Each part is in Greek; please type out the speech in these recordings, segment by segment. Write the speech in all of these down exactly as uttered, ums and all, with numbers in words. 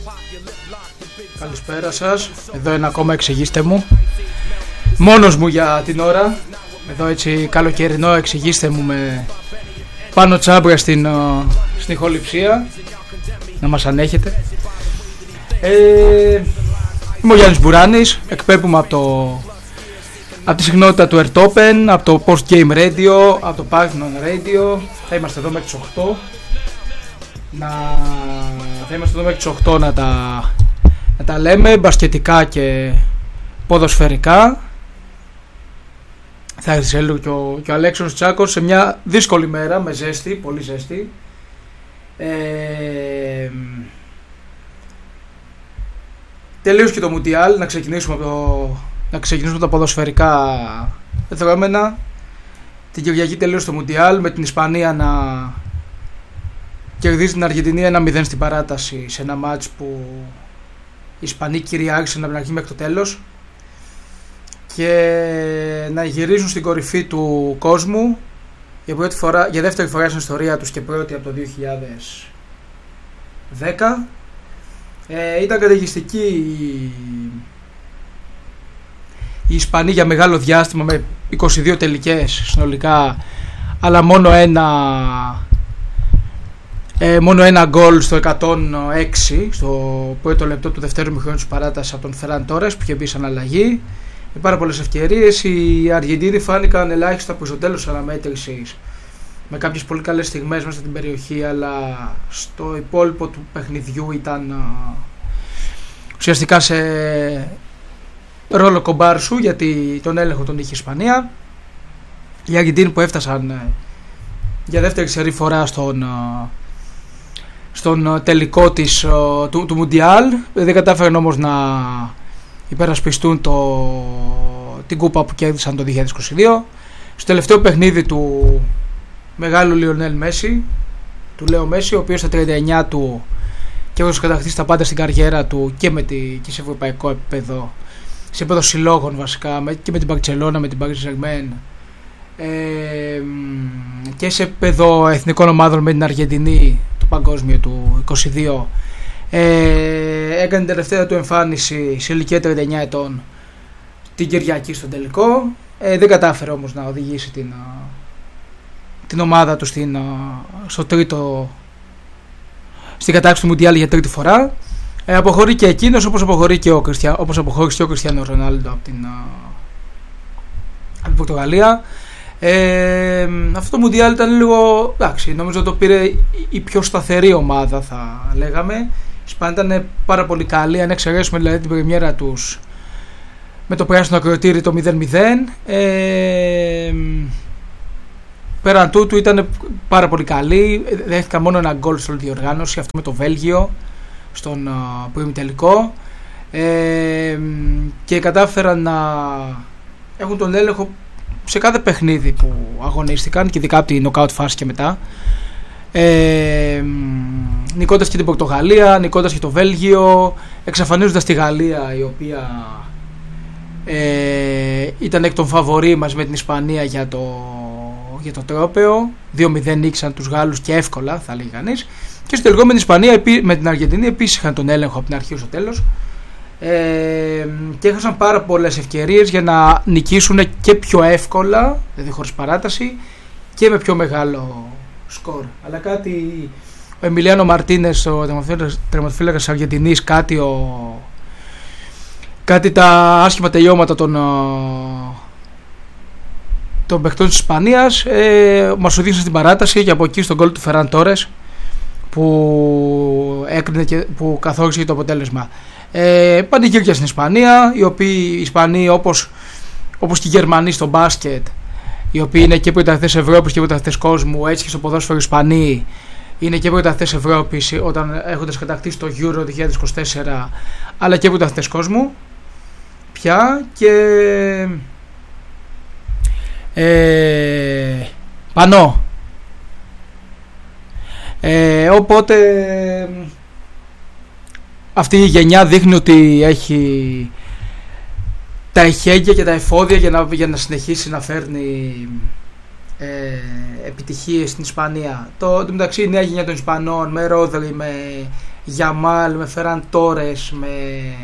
Καλησπέρα σας, εδώ είναι ακόμα εξηγήστε μου. Μόνος μου για την ώρα. Εδώ έτσι καλοκαιρινό εξηγήστε μου με πάνω τσάμπρια στην, στην ηχοληψία. Να μας ανέχετε. ε, Είμαι ο Γιάννης Μπουράνης. Εκπέμπουμε από, το, από τη συχνότητα του Ertopen, από το Post Game Radio, από το Parthenon Radio. Θα είμαστε εδώ μέχρι τις οκτώ. Να... Θα είμαστε εδώ μέχρι τις οκτώ να τα, να τα λέμε μπασκετικά και ποδοσφαιρικά. Θα έρθει σε λίγο και ο, και ο Αλέξος Τσάκος σε μια δύσκολη μέρα με ζέστη, πολύ ζέστη. Ε, τελείωσε και το Μουντιάλ. Να ξεκινήσουμε από, το, να ξεκινήσουμε από τα ποδοσφαιρικά δεδομένα. Την Κυριακή τελείωσε το Μουντιάλ με την Ισπανία να κερδίζει την Αργεντινή ένα μηδέν στην παράταση, σε ένα μάτς που οι Ισπανοί κυριάρχησαν από την αρχή μέχρι το τέλος και να γυρίζουν στην κορυφή του κόσμου για, πρώτη φορά, για δεύτερη φορά στην ιστορία τους και πρώτη από το δύο χιλιάδες δέκα. Ε, ήταν καταιγιστική η, η Ισπανοί για μεγάλο διάστημα με είκοσι δύο τελικές συνολικά, αλλά μόνο ένα ε, μόνο ένα γκολ στο εκατόν έξι στο πρώτο λεπτό του δεύτερου ημιχρόνου της παράτασης από τον Φεράν Τόρες που είχε μπει σαν αλλαγή. Με πάρα πολλές ευκαιρίες. Οι Αργεντίνοι φάνηκαν ελάχιστα από το τέλος αναμέτρησης με κάποιες πολύ καλές στιγμές μέσα στην περιοχή, αλλά στο υπόλοιπο του παιχνιδιού ήταν uh, ουσιαστικά σε ρόλο κομπάρσου, γιατί τον έλεγχο τον είχε η Ισπανία. Οι Αργεντίνοι που έφτασαν uh, για δεύτερη σερή φορά στον, uh, στον uh, τελικό της, uh, του, του Μουντιάλ δεν κατάφεραν όμως να υπερασπιστούν το, την κούπα που κέρδισαν το δύο χιλιάδες είκοσι δύο. Στο τελευταίο παιχνίδι του μεγάλου Λιονέλ Μέση, του Λέο Μέση, ο οποίος στα τριάντα εννιά του και έχει κατακτήσει τα πάντα στην καριέρα του και, με τη, και σε ευρωπαϊκό επίπεδο, σε επίπεδο συλλόγων βασικά, με, και με την Μπαρτσελώνα, με την Paris Saint-Germain, ε, και σε επίπεδο εθνικών ομάδων με την Αργεντινή, το παγκόσμιο του είκοσι δύο. Ε, έκανε την τελευταία του εμφάνιση σε ηλικία τριάντα εννιά ετών την Κυριακή στον τελικό. Ε, δεν κατάφερε όμως να οδηγήσει την, την ομάδα του στην, στο τρίτο, στην κατάκτηση του Μουντιάλ για τρίτη φορά. Ε, αποχωρεί και εκείνος, όπως αποχωρεί και ο Κριστια, όπως αποχώρησε και ο Κριστιάνο Ρονάλντο από την, από την Πορτογαλία. Ε, αυτό το Μουντιάλ ήταν λίγο, εντάξει, νομίζω το πήρε η πιο σταθερή ομάδα, θα λέγαμε. Η Ισπανία ήταν πάρα πολύ καλή, αν εξαιρέσουμε δηλαδή την πρεμιέρα τους με το πράσινο ακροατήρι το μηδέν μηδέν. Ε, πέραν τούτου ήταν πάρα πολύ καλή. Δέχτηκαν μόνο ένα γκολ στην διοργάνωση, αυτό με το Βέλγιο στον uh, πρώιμη τελικό. Ε, και κατάφεραν να έχουν τον έλεγχο σε κάθε παιχνίδι που αγωνίστηκαν και ειδικά από τη νοκάουτ φάση και μετά. Ε, νικώντας και την Πορτογαλία, νικώντας και το Βέλγιο, εξαφανίζοντας τη Γαλλία, η οποία ε, ήταν εκ των φαβορί μαζί με την Ισπανία για το, για το τρόπαιο. δύο μηδέν νίκησαν τους Γάλλους και εύκολα, θα λέγει κανείς. Και στο τελικό με την Ισπανία, με την Αργεντινή επίσης είχαν τον έλεγχο από την αρχή στο τέλος. Ε, και έχασαν πάρα πολλές ευκαιρίες για να νικήσουν και πιο εύκολα, δηλαδή χωρίς παράταση, και με πιο μεγάλο σκορ. Αλλά κάτι ο Εμιλιάνο Μαρτίνες, ο τερματοφύλακας της Αργεντινής, κάτι, ο, κάτι τα άσχημα τελειώματα των, των παιχτών της Ισπανίας ε, μας οδήγησαν στην παράταση και από εκεί στον γκολ του Φεράν Τόρες που, έκρινε και, που καθόρισε και το αποτέλεσμα. Ε, Πανηγύρια στην Ισπανία, οι οποίοι οι Ισπανοί όπως, όπως και οι Γερμανοί στο μπάσκετ, οι οποίοι είναι και πρωταθλητές Ευρώπης και πρωταθλητές κόσμου, έτσι και στο ποδόσφαιρο οι Ισπανοί είναι και πρωταθλητές Ευρώπης όταν έχοντας κατακτήσει το Euro δύο χιλιάδες είκοσι τέσσερα, αλλά και πρωταθλητές κόσμου πια. Και ε, πανώ ε, οπότε αυτή η γενιά δείχνει ότι έχει τα εχέγγυα και τα εφόδια για να, για να συνεχίσει να φέρνει ε, επιτυχίες στην Ισπανία. Το, το μεταξύ η νέα γενιά των Ισπανών με Ρόδρυ, με Γιαμάλ, με Φεράν Τόρες, με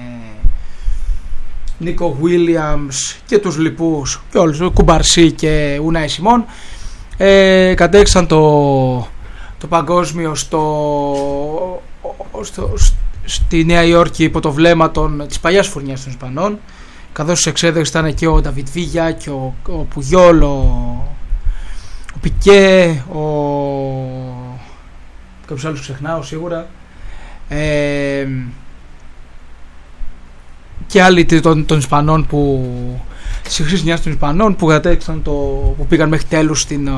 Νίκο Βίλιαμς και τους λοιπούς και όλους, Κουμπαρσί και Ουνάι Σιμών, ε, κατέξαν το, το παγκόσμιο στο, στο, στη Νέα Υόρκη υπό το βλέμμα των, της παλιάς φουρνιάς των Ισπανών, καθώς στους εξέδρες ήταν και ο Νταβιτ Βίγια και ο, ο Πουγιόλ, ο, ο Πικέ, ο κάποιους άλλους ξεχνάω σίγουρα, ε, και άλλοι των, των Ισπανών που στη χρήση μιας των Ισπανών που κατέξαν το, που πήγαν μέχρι τέλους στην,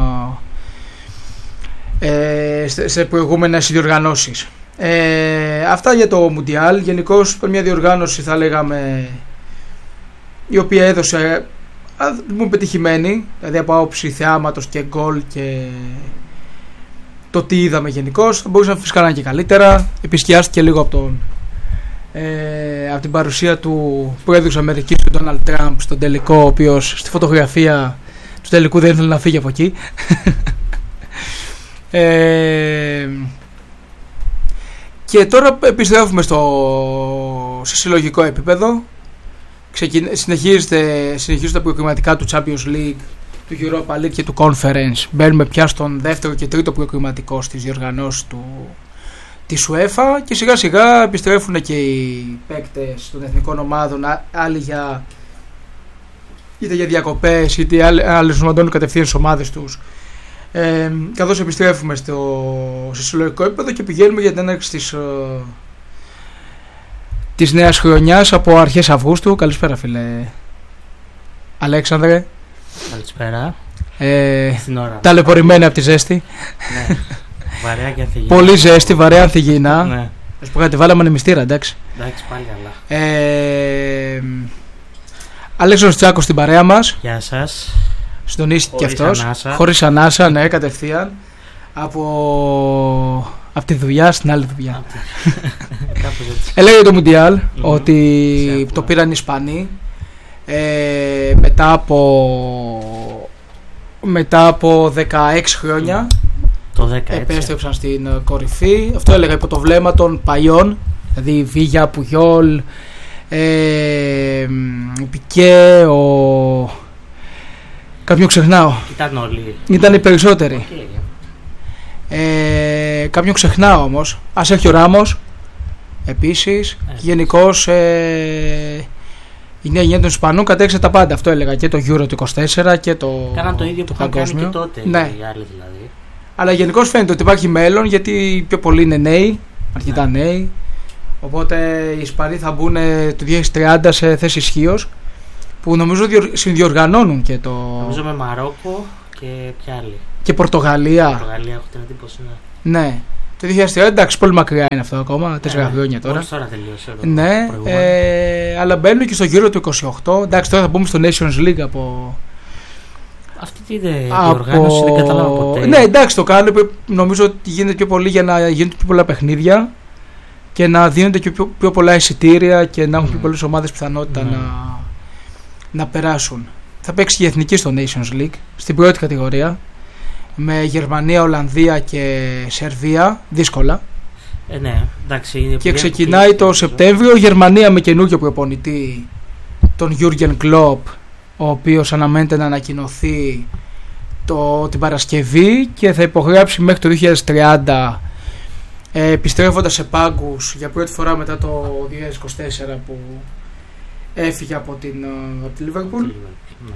ε, σε προηγούμενες διοργανώσεις. Ε, αυτά για το Μουντιάλ. Γενικώς μια διοργάνωση θα λέγαμε η οποία έδωσε μου πετυχημένη, δηλαδή από άποψη θεάματος και γκολ και το τι είδαμε γενικώς. Θα μπορούσε φυσικά να είναι και καλύτερα. Επισκιάστηκε λίγο από, τον, ε, από την παρουσία του πρόεδρου της Αμερικής, του Ντόναλντ Τραμπ, στον τελικό, ο οποίος στη φωτογραφία του τελικού δεν ήθελε να φύγει από εκεί. ε, και τώρα επιστρέφουμε στο, σε συλλογικό επίπεδο. Ξεκιν, συνεχίζεται, συνεχίζονται τα προκριματικά του Champions League, του Europa League και του Conference. Μπαίνουμε πια στον δεύτερο και τρίτο προκριματικό στις διοργανώσεις του, της UEFA, και σιγά σιγά επιστρέφουν και οι παίκτες των εθνικών ομάδων, άλλοι για, είτε για διακοπές είτε άλλοι σωματώνουν κατευθείαν στις ομάδες τους, ε, καθώς επιστρέφουμε στο, στο συλλογικό επίπεδο και πηγαίνουμε για την έναρξη της, της νέας χρονιάς από αρχές Αυγούστου. Καλησπέρα φίλε Αλέξανδρε. Καλησπέρα. Ε, ταλαιπωρημένη από τη ζέστη. Ναι. Βαρέα και ανθυγιεινά. Πολύ ζέστη, βαρέα ανθυγιεινά. Ναι. Ας πω κάτι, βάλαμε ανεμιστήρα, εντάξει. Εντάξει, πάλι καλά. Ε, Αλέξανδρος Τσάκος στην παρέα μας. Γεια σας. Συντονίστηκε και αυτός. Ανάσα. Χωρίς ανάσα, ναι, κατευθείαν. Από, από τη δουλειά στην άλλη δουλειά. Έλεγε το Μουντιάλ mm-hmm. ότι το πήραν οι Ισπανοί. Ε, μετά από μετά από δεκαέξι χρόνια το δέκα, επέστρεψαν στην κορυφή. Αυτό έλεγα υπό το βλέμμα των παλιών, δηλαδή Βίγια, Πουγιόλ, ε, Πικέ, ο... κάποιον ξεχνάω. Ήταν όλοι. Ήταν οι περισσότεροι. Okay. Ε, κάποιον ξεχνάω όμως. Ασέρχιο Ράμος επίσης. Ε, γενικώς ε, η νέα γενιά των Ισπανών κατέξε τα πάντα. Αυτό έλεγα, και το Euro του είκοσι τέσσερα και το, κάναν το ίδιο το που είχαν κάνει και τότε, ναι. Οι άλλοι δηλαδή. Αλλά γενικώς φαίνεται ότι υπάρχει μέλλον, γιατί πιο πολλοί είναι νέοι, αρκετά ναι. νέοι. Οπότε οι Ισπανοί θα μπουν το δύο χιλιάδες τριάντα σε θέση ισχύος, που νομίζω συνδιοργανώνουν και το. Νομίζω με Μαρόκο και ποια άλλη. Και Πορτογαλία. Πορτογαλία, έχω την εντύπωση. Ναι. Ναι. Το δύο χιλιάδες τριάντα, εντάξει, πολύ μακριά είναι αυτό ακόμα, τέσσερα ναι, χρόνια τώρα. τώρα τελείωσε. Ναι, ε, αλλά μπαίνουν και στο Euro του είκοσι οκτώ. Εντάξει, τώρα θα μπούμε στο Nations League από. Αυτή τη διοργάνωση από... δεν κατάλαβα ποτέ. Ναι, εντάξει, το κάνουν. Νομίζω ότι γίνεται πιο πολύ για να γίνονται πιο πολλά παιχνίδια και να δίνονται και πιο, πιο πολλά εισιτήρια και να έχουν mm. πιο πολλές ομάδες πιθανότητα mm. να, να περάσουν. Θα παίξει η εθνική στο Nations League στην πρώτη κατηγορία, με Γερμανία, Ολλανδία και Σερβία, δύσκολα. Ε, ναι, εντάξει, είναι και ξεκινάει το Σεπτέμβριο Γερμανία με καινούργιο προπονητή, τον Jürgen Klopp, ο οποίος αναμένεται να ανακοινωθεί το, την Παρασκευή και θα υπογράψει μέχρι το δύο χιλιάδες τριάντα, ε, επιστρέφοντας σε πάγκους για πρώτη φορά μετά το δύο χιλιάδες είκοσι τέσσερα που έφυγε από την, από τη Λίβερπουλ. Ναι.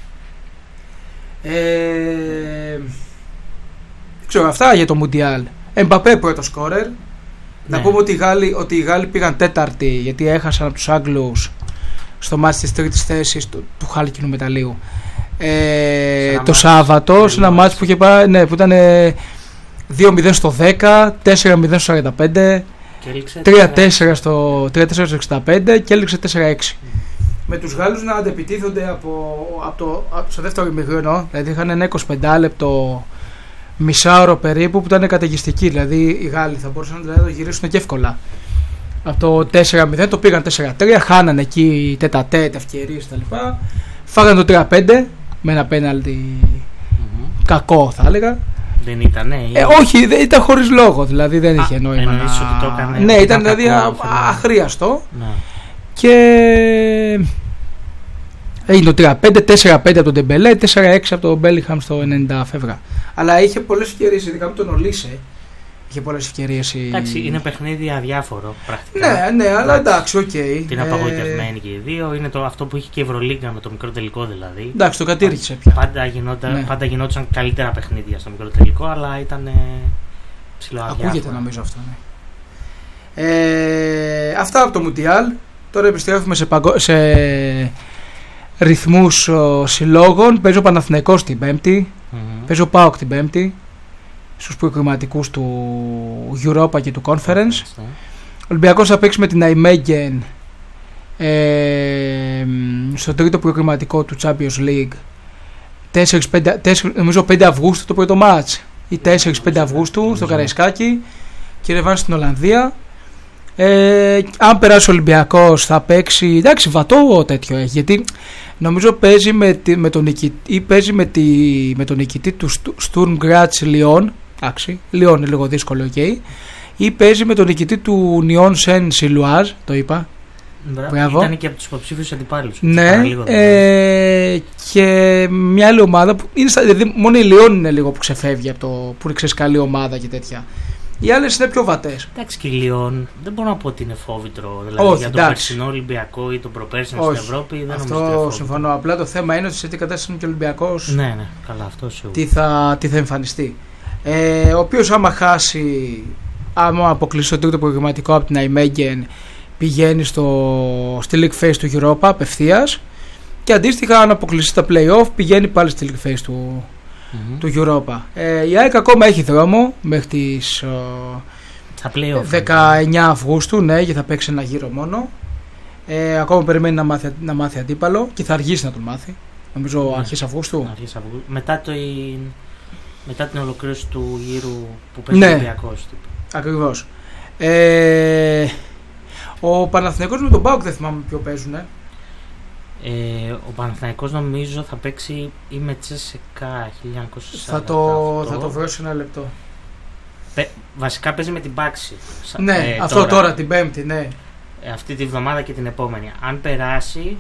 Ε, ξέρω, αυτά για το Μουντιάλ. Εμπαπέ πρώτο σκόρερ. Ναι. Να πούμε ότι οι, Γάλλοι, ότι οι Γάλλοι πήγαν τέταρτη, γιατί έχασαν από τους Άγγλους στο μάτς της τρίτης θέσης του, του χάλκινου μεταλλίου, ε, το Σάββατο, σε ένα μάτς που, ναι, που ήταν ε, δύο μηδέν στο δέκα, τέσσερα μηδέν στο σαράντα πέντε, τρία τέσσερα στο εξήντα πέντε και έληξε τέσσερα έξι. Mm. Με τους Γάλλους να αντεπιτίθονται από, από, το, από το δεύτερο ημιχρόνο, δηλαδή είχαν ένα είκοσι πέντε λεπτό, μισάωρο περίπου, που ήταν καταιγιστική. Δηλαδή οι Γάλλοι θα μπορούσαν δηλαδή, να το γυρίσουν και εύκολα. Από το τέσσερα μηδέν το πήγαν τέσσερα τρία, χάνανε εκεί τέτα-τέτ, ευκαιρίες κτλ. Φάγανε το τρία πέντε με ένα πέναλτι mm-hmm. κακό, θα έλεγα. Δεν ήταν, ναι. Ε, όχι, δεν ήταν χωρίς λόγο, δηλαδή δεν είχε νόημα. Εννοείς να... ότι το έκανε. Ναι, ήταν δηλαδή α, αχρίαστο. Ναι. Και έγινε το τρία πέντε, τέσσερα πέντε από τον Ντεμπελέ, τέσσερα έξι από τον Μπέλιγχαμ στο ενενήντα φεύγα. Αλλά είχε πολλές ευκαιρίες, ειδικά με τον Ολίσε. Είχε πολλές ευκαιρίες. Εντάξει, είναι παιχνίδι αδιάφορο πρακτικά. Ναι, ναι, αλλά εντάξει, οκ. Okay. Είναι απογοητευμένοι και οι δύο. Είναι το, αυτό που είχε και η Ευρωλίγκα με το μικρό τελικό δηλαδή. Εντάξει, το κατήργησε πια. Πάντα, γινόταν, ναι. πάντα γινόταν καλύτερα παιχνίδια στο μικρό τελικό, αλλά ήταν ψηλό αδιάφορο. Ακούγεται νομίζω αυτό, ναι. Ε, αυτά από το Μουντιάλ. Τώρα επιστρέφουμε σε, παγκο... σε ρυθμούς ο, συλλόγων. Παίζει ο Παναθηναϊκός την Πέμπτη. Mm-hmm. Παίζει ο ΠΑΟΚ την Πέμπτη. Στους προκριματικούς του Europa και του Conference. Mm-hmm. Ο Ολυμπιακός θα παίξει με την Αϊμέγεν ε, στο τρίτο προκριματικό του Champions League. τέσσερα πέντε, τέσσερα, νομίζω πέντε Αυγούστου το πρώτο μάτς. Ή τέσσερα πέντε Αυγούστου mm-hmm. στο Καραϊσκάκι. Και ρεβάνει στην Ολλανδία. Ε, αν περάσει ο Ολυμπιακός θα παίξει. Εντάξει, βατό τέτοιο έχει. Γιατί νομίζω παίζει με, τη, με, τον, νικητή, παίζει με, τη, με τον νικητή του Sturm Graz Lyon. Εντάξει, Lyon είναι λίγο δύσκολο, okay. Ή παίζει με τον νικητή του Nyon Saint Gilloise. Το είπα. Μπράβο. Ήταν και από τους υποψήφιους αντιπάλους. Ναι. Ε, και μια άλλη ομάδα που είναι, δηλαδή, μόνο η Lyon είναι λίγο που ξεφεύγει από το που είναι ξεσκαλή ομάδα και τέτοια. Οι άλλες είναι πιο βατές. Εντάξει, και η Λιόν δεν μπορώ να πω ότι είναι φόβητρο. Δηλαδή όχι, για τον περσινό Ολυμπιακό ή τον προπέρσινο στην Ευρώπη δεν αυτό νομίζω ότι είναι συμφωνώ. Απλά το θέμα είναι ότι σε τι κατάσταση είναι και ο Ολυμπιακός. Ναι, ναι, καλά, αυτό σίγουρα. Τι θα, τι θα εμφανιστεί. Ε, ο οποίος άμα χάσει, άμα αποκλείσει το τρίτο προγραμματικό από την Αϊμέγεν, πηγαίνει στο, στη League Phase του Europa απευθείας. Και αντίστοιχα, αν αποκλείσει στα play-off, πηγαίνει πάλι στη League Phase του. Mm-hmm. του Europa. Ε, η ΑΕΚ ακόμα έχει δρόμο μέχρι τις uh, δεκαεννιά Αυγούστου, ναι, γιατί θα παίξει ένα γύρο μόνο. Ε, ακόμα περιμένει να μάθει, να μάθει αντίπαλο και θα αργήσει να τον μάθει. Νομίζω mm-hmm. αρχές Αυγούστου. Αρχές Αυγούστου. Μετά, το, μετά την ολοκλήρωση του γύρου που παίζει ναι. ο Ολυμπιακός. Ακριβώς. Ε, ο Παναθηναϊκός με τον ΠΑΟΚ δεν θυμάμαι ποιο παίζουνε. Ε, ο Παναθηναϊκός νομίζω θα παίξει ή με Τσέσσεκα χίλια εννιακόσια σαράντα θα το, θα το βρω σε ένα λεπτό. Πε, βασικά παίζει με την Πάξη. Ναι, ε, αυτό τώρα, τώρα την Πέμπτη, ναι. Ε, αυτή τη βδομάδα και την επόμενη. Αν περάσει.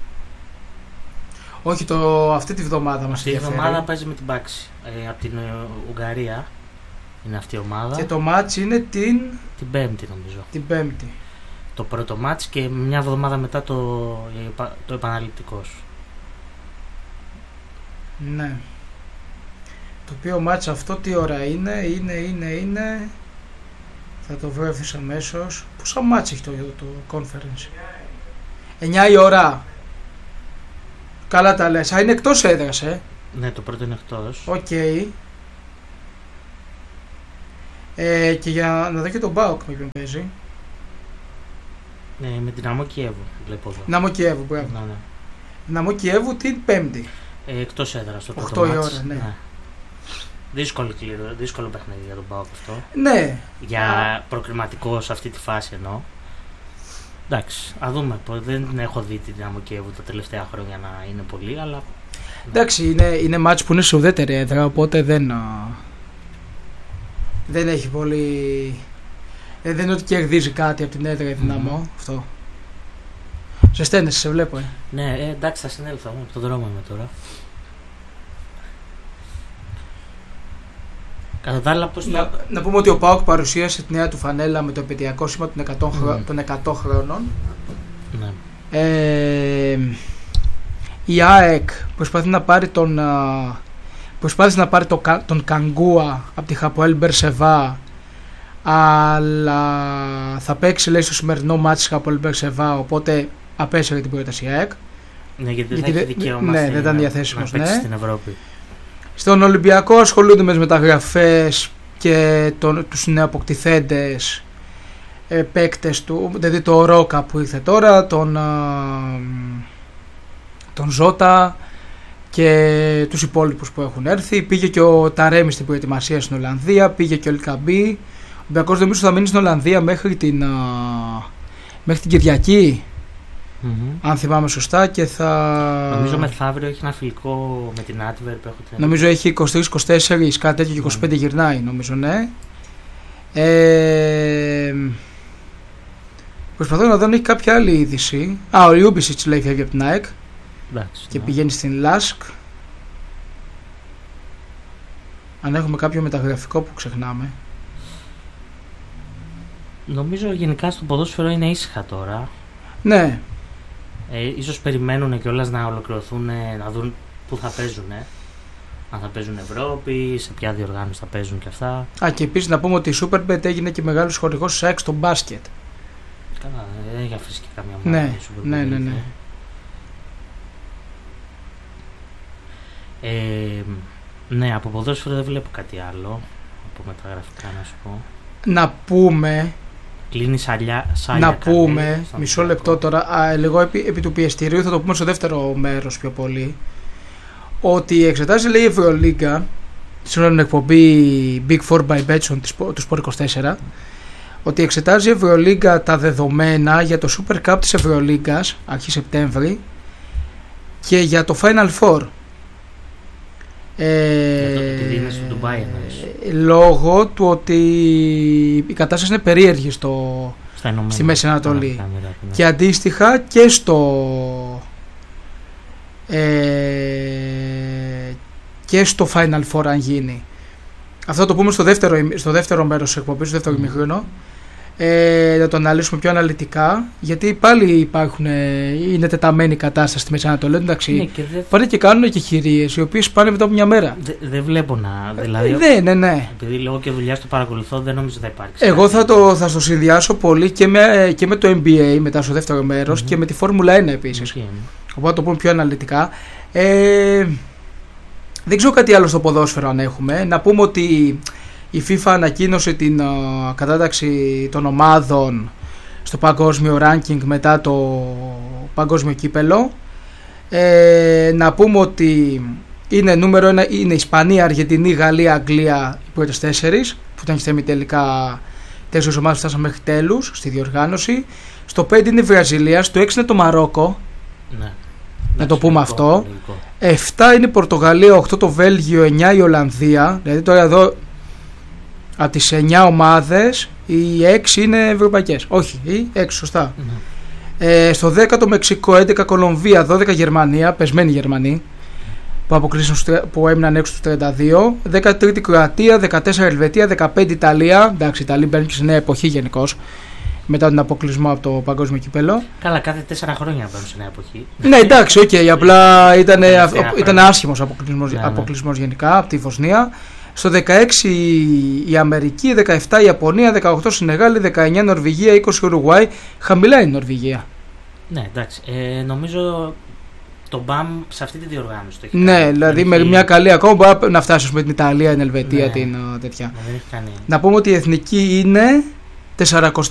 Όχι, το, αυτή τη βδομάδα μας ενδιαφέρει. Αυτή τη βδομάδα παίζει με την Πάξη. Ε, από την ε, Ουγγαρία είναι αυτή η ομάδα. Και το μάτς είναι την. Την Πέμπτη νομίζω. Την Πέμπτη. Το πρώτο μάτς και μια εβδομάδα μετά το, το επαναληπτικός. Ναι. Το οποίο μάτς αυτό τι ώρα είναι, είναι, είναι, είναι... Θα το βρω ευθύς αμέσως. Πόσα μάτς έχει το, το conference? εννιά η ώρα. Καλά τα λες. Α, είναι εκτός έδρας, ε. Ναι, το πρώτο είναι εκτός. Οκ. Okay. Ε, και για να δω και τον ΠΑΟΚ με ποιον παίζει. Ναι, με την Δυναμό Κιέβου βλέπω εδώ. Δυναμό Κιέβου, μπράβο. Ναι, ναι. Δυναμό Κιέβου την Πέμπτη. Ε, εκτός έδρας το πρώτο οκτώ η μάτς. ώρα, ναι. ναι. Δύσκολο, δύσκολο παιχνίδι για τον ΠΑΟΚ αυτό. Ναι. Για προκριματικό σε αυτή τη φάση εννοώ. Εντάξει, α δούμε. Δεν έχω δει τη Δυναμό Κιέβου τα τελευταία χρόνια να είναι πολύ, αλλά. Εντάξει, είναι, είναι μάτς που είναι σε ουδέτερη έδρα, οπότε δεν. Δεν έχει πολύ. Ε, δεν είναι ότι κερδίζει κάτι από την έδρα η Δυναμό. Mm-hmm. Αυτό. Ζεσταίνεσαι, σε βλέπω. Ε. Ναι, ε, εντάξει, θα συνέλθω. Από τον δρόμο είμαι τώρα. Κατά τα άλλα, πώς να, το... να πούμε ότι ο ΠΑΟΚ παρουσίασε τη νέα του φανέλα με το επαιτειακό σήμα των εκατό, mm. των εκατό χρόνων. Ναι. Ε, η ΑΕΚ προσπαθεί να πάρει τον. Προσπάθησε να πάρει το, τον Καγκούα από τη Χαποέλ Μπερσεβά, αλλά θα παίξει λέει στο σημερινό μάτι της Χαποέλ Μπερσεβά, οπότε απέσυρε την πρόταση η ΑΕΚ. Ναι, γιατί, γιατί δεν έχει δικαίωμα ναι, δεν ήταν διαθέσιμος, να παίξει ναι. στην Ευρώπη. Στον Ολυμπιακό ασχολούνται με τις μεταγραφές και τον, τους νεοαποκτηθέντες ε, παίκτες του, δηλαδή το Ρόκα που ήρθε τώρα, τον, α, τον Ζώτα και τους υπόλοιπους που έχουν έρθει. Πήγε και ο Ταρέμι στην προετοιμασία στην Ολλανδία, πήγε και ο Ελκαμπή. Ο Ολυμπιακός νομίζω θα μείνει στην Ολλανδία μέχρι την, α, μέχρι την Κυριακή. Mm-hmm. Αν θυμάμαι σωστά, και θα. Νομίζω μεθαύριο έχει ένα φιλικό με την Adverb. Νομίζω έχει είκοσι τρεις είκοσι τέσσερα, κάτι τέτοιο, και είκοσι πέντε mm. γυρνάει, νομίζω, ναι. Ε, προσπαθώ να δω αν έχει κάποια άλλη είδηση. Α, ο Ιούμπισιτς λέει φεύγει από την ΑΕΚ και ναι. πηγαίνει στην Λάσκ. Αν έχουμε κάποιο μεταγραφικό που ξεχνάμε. Νομίζω γενικά στο ποδόσφαιρο είναι ήσυχα τώρα. Ναι. Ε, ίσως περιμένουν κιόλας να ολοκληρωθούν, να δουν πού θα παίζουν. Αν θα παίζουν Ευρώπη, σε ποια διοργάνωση θα παίζουν και αυτά. Α, και επίσης να πούμε ότι η Superbet έγινε και μεγάλος χορηγός της ΑΕΚ στο μπάσκετ. Καλά, δεν έχει αφήσει και καμία μάχη. Ναι, ναι, ναι, ναι. Ε, ναι, από ποδόσφαιρο δεν βλέπω κάτι άλλο. Από μεταγραφικά να σου πω. Να πούμε... Κλείνει σαλιά, σάλια, να πούμε, καλέ, μισό λεπτό τώρα, α, λίγο επί, επί του πιεστηρίου, θα το πούμε στο δεύτερο μέρος πιο πολύ, ότι εξετάζει, λέει, η Ευρωλίγκα, στην εκπομπή Big Four by Betson του Sport είκοσι τέσσερα, ότι εξετάζει η Ευρωλίγκα τα δεδομένα για το Super Cup της Ευρωλίγκας αρχή Σεπτέμβρη και για το Final Four. Ε, για το ότι είναι στο Ντουμπάι, ε, λόγω του ότι η κατάσταση είναι περίεργη στο, στη Μέση Ανατολή. Κάμερα, και αντίστοιχα και στο ε, και στο Final Four αν γίνει. Αυτό το πούμε στο δεύτερο, στο δεύτερο μέρος της εκπομπής, στο δεύτερο ημίχρονο. Ε, να το αναλύσουμε πιο αναλυτικά, γιατί πάλι υπάρχουν, είναι τεταμένη η κατάσταση στη Μέση Ανατολή. Εντάξει, ναι, και δε... πάνε και κάνουν και χειρίες οι οποίες πάνε μετά από μια μέρα. Δεν δε βλέπω να. Δηλαδή, ναι, ναι, ναι. Επειδή λόγω και δουλειά το παρακολουθώ, δεν νομίζω θα υπάρξει. Εγώ θα το, θα το συνδυάσω πολύ και με, και με το N B A μετά στο δεύτερο μέρος mm-hmm. και με τη Φόρμουλα ένα επίσης. Okay. Οπότε θα το πούμε πιο αναλυτικά. Ε, δεν ξέρω κάτι άλλο στο ποδόσφαιρο αν έχουμε. Να πούμε ότι η FIFA ανακοίνωσε την uh, κατάταξη των ομάδων στο παγκόσμιο ranking μετά το παγκόσμιο κύπελο. Ε, να πούμε ότι είναι νούμερο ένα, είναι Ισπανία, Αργεντινή, Γαλλία, Αγγλία οι πρώτες τέσσερις, που ήταν και τελικά τέσσερις ομάδες φτάσαν μέχρι τέλους στη διοργάνωση. Στο πέντε είναι η Βραζιλία, στο έξι είναι το Μαρόκο. Ναι. Να το πούμε αυτό. επτά είναι η Πορτογαλία, οκτώ το Βέλγιο, εννιά η Ολλανδία. Δηλαδή τώρα εδώ από τις εννιά ομάδες οι έξι είναι ευρωπαϊκές. Όχι, οι έξι, σωστά. Mm-hmm. Ε, στο δέκα το Μεξικό, έντεκα Κολομβία, δώδεκα Γερμανία, πεσμένοι Γερμανοί που, που έμειναν έξω στους τριάντα δύο, δεκατρία Κροατία, δεκατέσσερα Ελβετία, δεκαπέντε Ιταλία. Εντάξει, η Ιταλία μπαίνει και σε νέα εποχή γενικώς μετά τον αποκλεισμό από το παγκόσμιο κυπέλο. Καλά, κάθε τέσσερα χρόνια μπαίνουν σε νέα εποχή. Ναι, εντάξει, οκ, okay, απλά ήταν, ήταν άσχημος αποκλεισμός, ναι, αποκλεισμός ναι. γενικά από τη Βοσνία. Στο δεκαέξι η Αμερική, δεκαεπτά η Ιαπωνία, δεκαοκτώ Σενεγάλη, δεκαεννιά Νορβηγία, είκοσι Ουρουγουάη. Χαμηλά είναι η Νορβηγία. Ναι, εντάξει. Ε, νομίζω το μπαμ σε αυτή τη διοργάνωση το έχει ναι, κάνει. δηλαδή έχει... με μια καλή ακόμα μπορεί να φτάσει με την Ιταλία, την Ελβετία, ναι, την τέτοια. Ναι, δεν έχει κάνει. Να πούμε ότι η εθνική είναι σαράντα